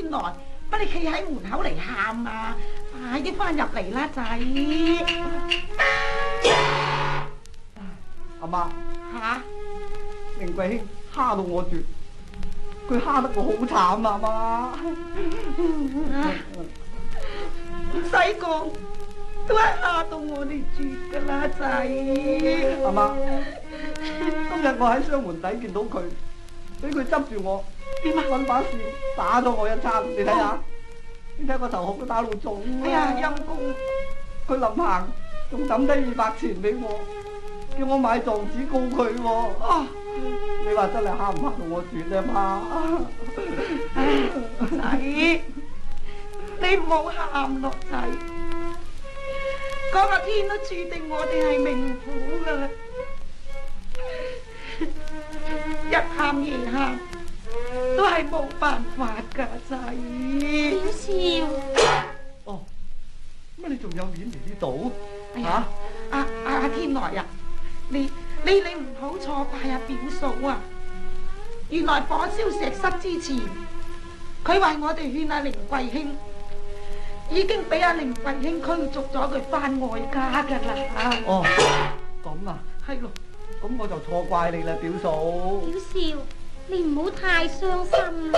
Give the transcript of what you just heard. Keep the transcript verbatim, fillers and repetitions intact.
來，乜你企喺門口嚟喊啊？快啲翻入嚟啦，仔！ 阿媽吓， 凌貴兄蝦到我絕，佢蝦得我好慘啊！阿媽， 唔使講，都係蝦到我哋絕噶啦，仔！ 阿媽，今日我喺雙門底見到佢，俾佢執住我， 點啊？ 揾把扇打咗我一餐，你睇下，你睇個頭殼都打到腫。 哎呀，陰公！ 佢臨行仲抌低二百錢俾我，叫我買狀紙告佢喎。 哦， 你話真係蝦唔蝦到我絕啊媽？ 仔，你唔好喊咯，仔。嗰個天都注定我哋係命苦噶啦，日喊夜喊都係冇辦法噶，仔。 表少， 哦，乜你仲有面嚟呢度？ 哎呀，阿阿阿天來啊，你你你唔好錯怪阿表嫂啊！原來火燒石室之前，佢為我哋勸阿凌貴兄，已經俾阿凌貴兄驅逐咗佢翻外家噶啦。 哦，咁啊， 係咯， 咁我就錯怪你啦，表嫂。 表少，你唔好太傷心啦。